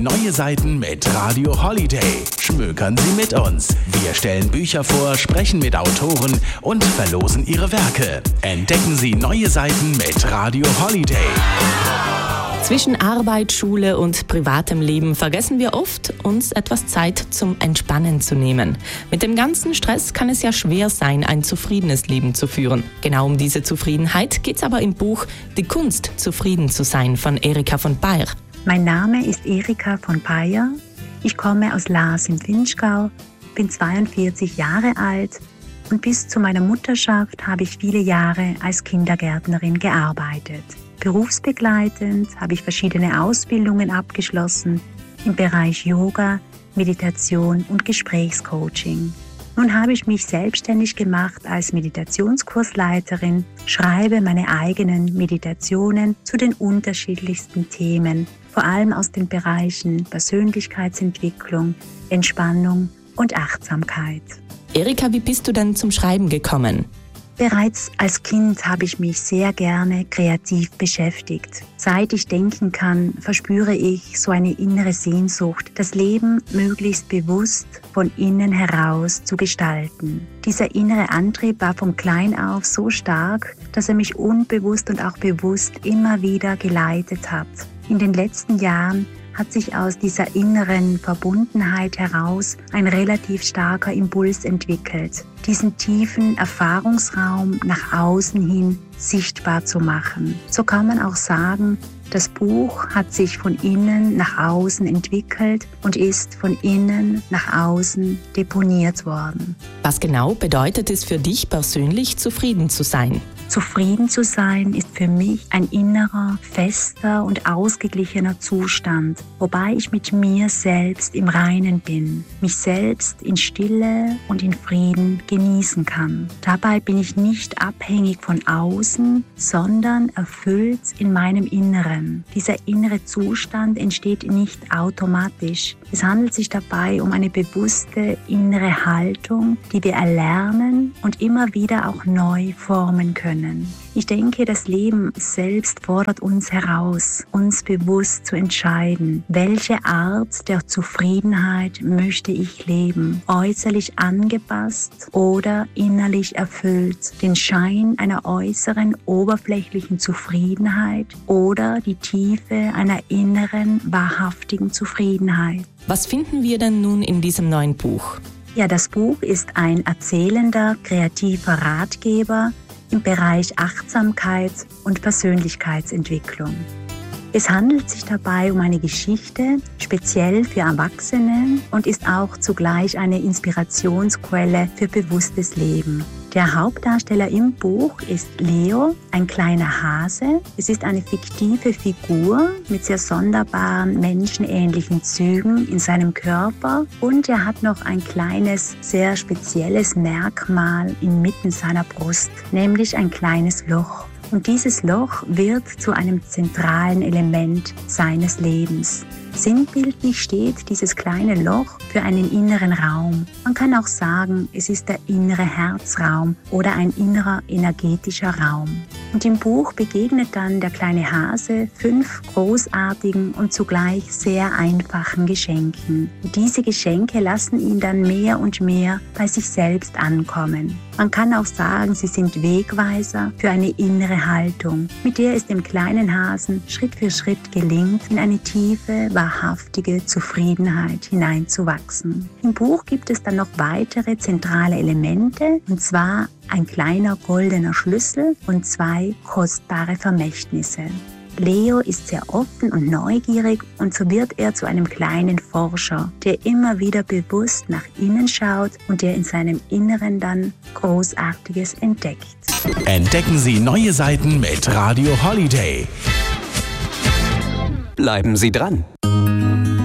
neue Seiten mit Radio Holiday. Schmökern Sie mit uns. Wir stellen Bücher vor, sprechen mit Autoren und verlosen ihre Werke. Entdecken Sie neue Seiten mit Radio Holiday. Zwischen Arbeit, Schule und privatem Leben vergessen wir oft, uns etwas Zeit zum Entspannen zu nehmen. Mit dem ganzen Stress kann es ja schwer sein, ein zufriedenes Leben zu führen. Genau um diese Zufriedenheit geht es aber im Buch Die Kunst, zufrieden zu sein von Erika von Payer. Mein Name ist Erika von Payer. Ich komme aus Laas im Vinschgau, bin 42 Jahre alt und bis zu meiner Mutterschaft habe ich viele Jahre als Kindergärtnerin gearbeitet. Berufsbegleitend habe ich verschiedene Ausbildungen abgeschlossen im Bereich Yoga, Meditation und Gesprächscoaching. Nun habe ich mich selbstständig gemacht als Meditationskursleiterin, schreibe meine eigenen Meditationen zu den unterschiedlichsten Themen, vor allem aus den Bereichen Persönlichkeitsentwicklung, Entspannung und Achtsamkeit. Erika, wie bist du denn zum Schreiben gekommen? Bereits als Kind habe ich mich sehr gerne kreativ beschäftigt. Seit ich denken kann, verspüre ich so eine innere Sehnsucht, das Leben möglichst bewusst von innen heraus zu gestalten. Dieser innere Antrieb war von klein auf so stark, dass er mich unbewusst und auch bewusst immer wieder geleitet hat. In den letzten Jahren hat sich aus dieser inneren Verbundenheit heraus ein relativ starker Impuls entwickelt, diesen tiefen Erfahrungsraum nach außen hin sichtbar zu machen. So kann man auch sagen, das Buch hat sich von innen nach außen entwickelt und ist von innen nach außen deponiert worden. Was genau bedeutet es für dich persönlich, zufrieden zu sein? Zufrieden zu sein ist für mich ein innerer, fester und ausgeglichener Zustand, wobei ich mit mir selbst im Reinen bin, mich selbst in Stille und in Frieden genießen kann. Dabei bin ich nicht abhängig von außen, sondern erfüllt in meinem Inneren. Dieser innere Zustand entsteht nicht automatisch. Es handelt sich dabei um eine bewusste innere Haltung, die wir erlernen und immer wieder auch neu formen können. Ich denke, das Leben selbst fordert uns heraus, uns bewusst zu entscheiden, welche Art der Zufriedenheit möchte ich leben, äußerlich angepasst oder innerlich erfüllt, den Schein einer äußeren, oberflächlichen Zufriedenheit oder die Tiefe einer inneren, wahrhaftigen Zufriedenheit. Was finden wir denn nun in diesem neuen Buch? Ja, das Buch ist ein erzählender, kreativer Ratgeber im Bereich Achtsamkeit und Persönlichkeitsentwicklung. Es handelt sich dabei um eine Geschichte, speziell für Erwachsene und ist auch zugleich eine Inspirationsquelle für bewusstes Leben. Der Hauptdarsteller im Buch ist Leo, ein kleiner Hase. Es ist eine fiktive Figur mit sehr sonderbaren, menschenähnlichen Zügen in seinem Körper und er hat noch ein kleines, sehr spezielles Merkmal inmitten seiner Brust, nämlich ein kleines Loch. Und dieses Loch wird zu einem zentralen Element seines Lebens. Sinnbildlich steht dieses kleine Loch für einen inneren Raum. Man kann auch sagen, es ist der innere Herzraum oder ein innerer energetischer Raum. Und im Buch begegnet dann der kleine Hase 5 großartigen und zugleich sehr einfachen Geschenken. Und diese Geschenke lassen ihn dann mehr und mehr bei sich selbst ankommen. Man kann auch sagen, sie sind Wegweiser für eine innere Haltung, mit der es dem kleinen Hasen Schritt für Schritt gelingt, in eine tiefe, wahrhaftige Zufriedenheit hineinzuwachsen. Im Buch gibt es dann noch weitere zentrale Elemente, und zwar ein kleiner goldener Schlüssel und 2 kostbare Vermächtnisse. Leo ist sehr offen und neugierig und so wird er zu einem kleinen Forscher, der immer wieder bewusst nach innen schaut und der in seinem Inneren dann Großartiges entdeckt. Entdecken Sie neue Seiten mit Radio Holiday. Bleiben Sie dran.